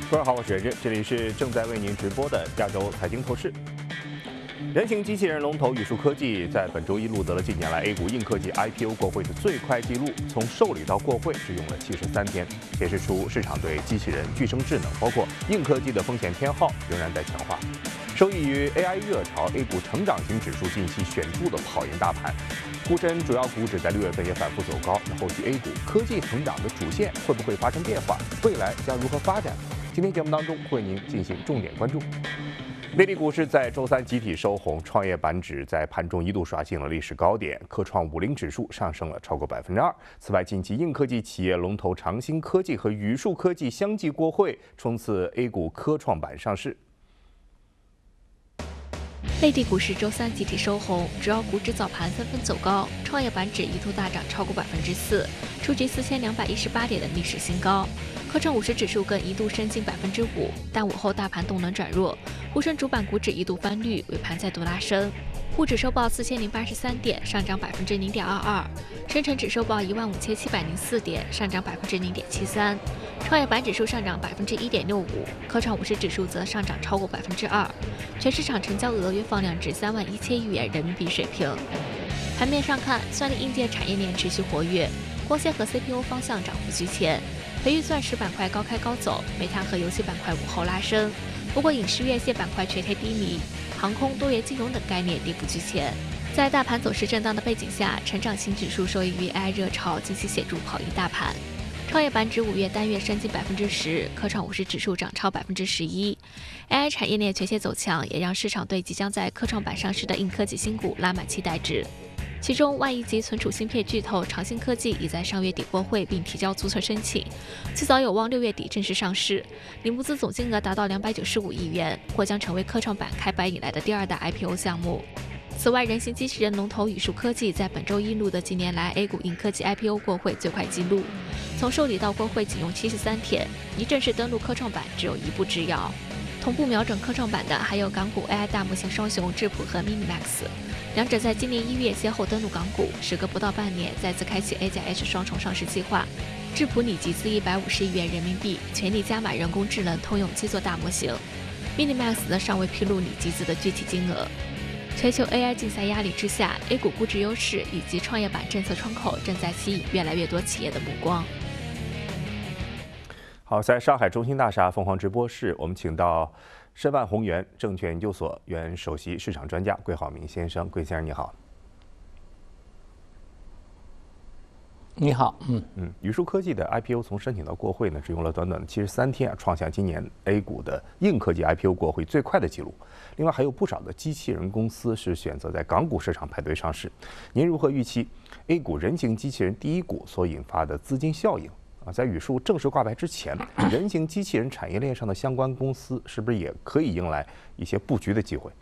各位好，我是任任，这里是正在为您直播的亚洲财经透视。人形机器人龙头宇树科技在本周一录得了近年来 A 股硬科技 IPO 过会的最快纪录，从受理到过会只用了73天，显示出市场对机器人、具生智能，包括硬科技的风险偏好仍然在强化。受益于 AI 热潮 ，A 股成长型指数近期显著的跑赢大盘，沪深主要股指在6月份也反复走高。那后续 A 股科技成长的主线会不会发生变化？未来将如何发展？今天节目当中会为您进行重点关注。内地股市在周三集体收红，创业板指在盘中一度刷新了历史高点，科创50指数上升了超过2%。此外，近期硬科技企业龙头长兴科技和宇树科技相继过会，冲刺 A 股科创板上市。 内地股市周三集体收红，主要股指早盘纷纷走高，创业板指一度大涨超过4%，触及4218点的历史新高。科创50指数更一度升近5%，但午后大盘动能转弱，沪深主板股指一度翻绿，尾盘再度拉升。沪指收报4083点，上涨0.22%；深成指收报15704点，上涨0.73%；创业板指数上涨1.65%，科创50指数则上涨超过2%。全市场成交额约放量至31000亿元人民币水平。盘面上看，算力硬件产业链持续活跃，光纤和 CPU 方向涨幅居前，培育钻石板块高开高走，煤炭和油气板块午后拉升。不过影视院线板块全天低迷，航空、多元金融等概念跌幅居前。在大盘走势震荡的背景下，成长型指数受益于 AI 热潮，近期显著跑赢大盘。创业板指5月单月升近10%，科创50指数涨超11%。AI 产业链全线走强，也让市场对即将在科创板上市的硬科技新股拉满期待值。其中，万亿级存储芯片巨头长兴科技已在上月底过会并提交注册申请，最早有望6月底正式上市，拟募资总金额达到295亿元，或将成为科创板开板以来的第2大 IPO 项目。此外，人形机器人龙头宇树科技在本周一录得近年来 A 股硬科技 IPO 过会最快纪录，从受理到过会仅用73天，离正式登陆科创板只有一步之遥。同步瞄准科创板的还有港股 AI 大模型双雄智谱和 MiniMax， 两者在今年1月先后登陆港股，时隔不到半年再次开启 A+H 双重上市计划。智谱拟集资150亿元人民币，全力加码人工智能通用基座大模型。MiniMax 则尚未披露拟集资的具体金额。全球 AI 竞赛压力之下 ，A 股估值优势以及创业板政策窗口正在吸引越来越多企业的目光。 好，在上海中心大厦凤凰直播室，我们请到申万宏源证券研究所原首席市场专家桂浩明先生。桂先生你好。 你好， 宇树科技的 IPO 从申请到过会呢，只用了短短的73天，创下今年 A 股的硬科技 IPO 过会最快的记录。另外还有不少的机器人公司是选择在港股市场排队上市。您如何预期 A 股人形机器人第一股所引发的资金效应？在宇树正式挂牌之前，人形机器人产业链上的相关公司是不是也可以迎来一些布局的机会？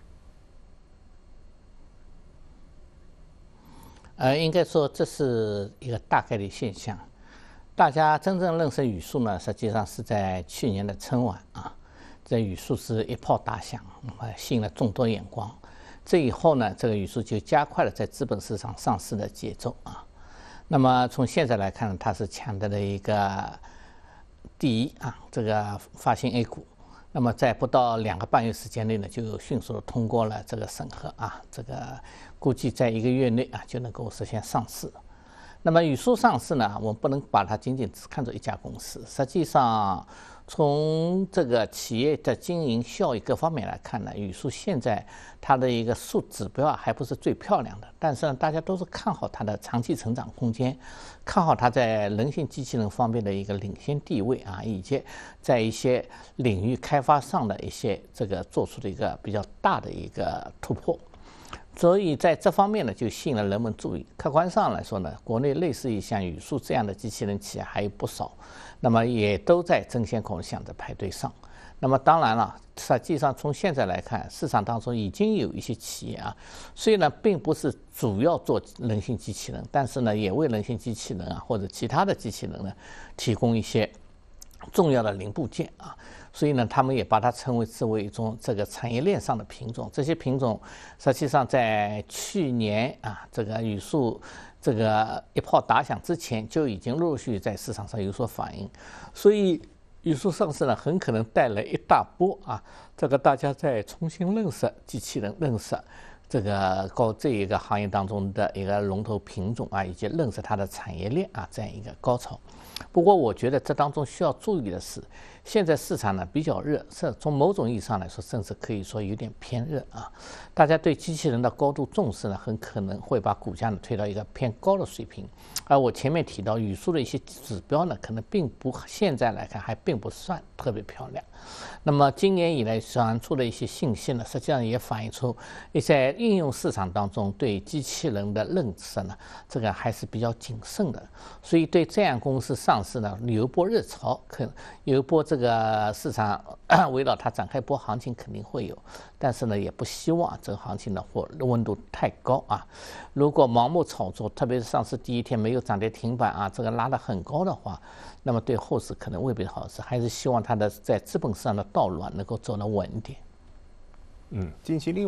应该说这是一个大概率现象。大家真正认识宇树呢，实际上是在去年的春晚啊，这宇树是一炮打响，吸引了众多眼光。这以后呢，这个宇树就加快了在资本市场上市的节奏啊。那么从现在来看，它是抢得了一个第一啊，这个发行 A 股。那么在不到2个半月时间内呢，就迅速的通过了这个审核啊，这个估计在1个月内啊就能够实现上市。那么宇树上市呢，我们不能把它仅仅只看作一家公司，实际上从这个企业的经营效益各方面来看呢，宇树现在它的一个指标还不是最漂亮的，但是呢，大家都是看好它的长期成长空间，看好它在人形机器人方面的一个领先地位啊，以及在一些领域开发上的一些这个做出的一个比较大的一个突破。所以在这方面呢，就吸引了人们注意。客观上来说呢，国内类似于像宇树这样的机器人企业还有不少，那么也都在争先恐后想着排队上。那么当然了，实际上从现在来看，市场当中已经有一些企业啊，虽然并不是主要做人形机器人，但是呢，也为人形机器人啊或者其他的机器人呢提供一些重要的零部件啊。所以呢，他们也把它称为一种这个产业链上的品种。这些品种实际上在去年啊，这个宇树这个一炮打响之前，就已经陆续在市场上有所反应。所以语数上市呢，很可能带来一大波啊，这个大家再重新认识机器人，认识这一个行业当中的一个龙头品种啊，以及认识它的产业链啊，这样一个高潮。不过我觉得这当中需要注意的是，现在市场呢比较热，从某种意义上来说，甚至可以说有点偏热啊。大家对机器人的高度重视呢，很可能会把股价呢推到一个偏高的水平。而我前面提到语数的一些指标呢，可能现在来看还并不算特别漂亮。那么今年以来传出的一些信息呢，实际上也反映出在应用市场当中对机器人的认识呢，这个还是比较谨慎的。所以对这样公司上市呢，有一波热潮，有一波这个市场围绕它展开一波行情肯定会有，但是呢，也不希望这个行情的温度太高啊。如果盲目炒作，特别是上市第一天没有涨跌停板啊，这个拉得很高的话，那么对后市可能未必好事。还是希望它的在资本市场的道路能够走得稳一点。 近期